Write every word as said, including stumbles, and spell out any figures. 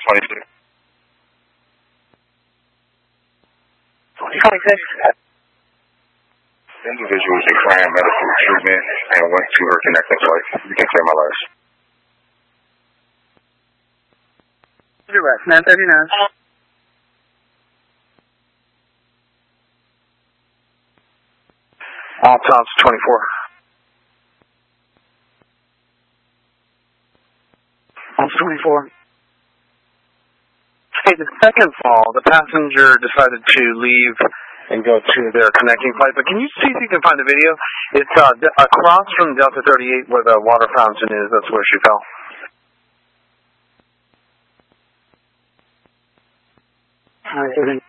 twenty-six. twenty-six. Individuals requiring medical treatment and went to her connecting flight. You can clear my life. Direct, nine thirty-nine. All tops twenty-four. All twenty-four. Hey, the second fall, the passenger decided to leave and go to their connecting flight, but can you see if you can find the video? It's uh, d- across from Delta thirty-eight where the water fountain is. That's where she fell. All right,